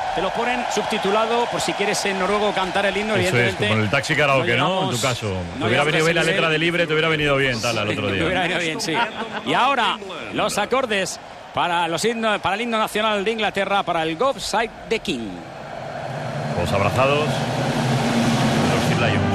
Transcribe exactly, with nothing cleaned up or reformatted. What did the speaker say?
te lo ponen subtitulado por si quieres en noruego cantar el himno. Eso Evidentemente. es, como el taxi karaoke, no, ¿no? En tu caso. No te hubiera venido bien la ese letra nivel. de Libre, te hubiera venido bien, tal, al Sí, otro te día. hubiera venido bien, sí. Y ahora, los acordes para, los himnos, para el himno nacional de Inglaterra, para el God Save the King. Los abrazados. Los Sea Lions.